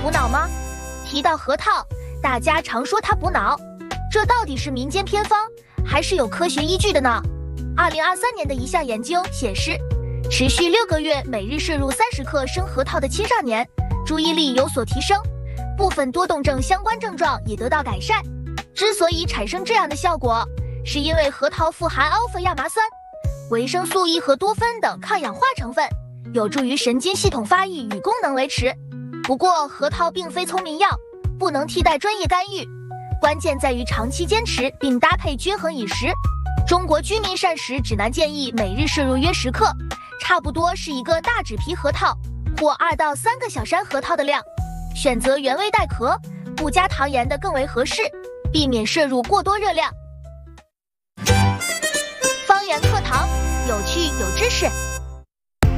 补脑吗？提到核桃，大家常说它补脑，这到底是民间偏方，还是有科学依据的呢？2023年的一项研究显示，持续6个月每日摄入30克生核桃的青少年，注意力有所提升，部分多动症相关症状也得到改善。之所以产生这样的效果，是因为核桃富含 α 亚麻酸、维生素 E 和多酚等抗氧化成分，有助于神经系统发育与功能维持。不过，核桃并非聪明药，不能替代专业干预，关键在于长期坚持并搭配均衡饮食。中国居民膳食指南建议每日摄入约10克，差不多是一个大纸皮核桃或2到3个小山核桃的量。选择原味带壳、不加糖盐的更为合适，避免摄入过多热量。方圆课堂，有趣有知识。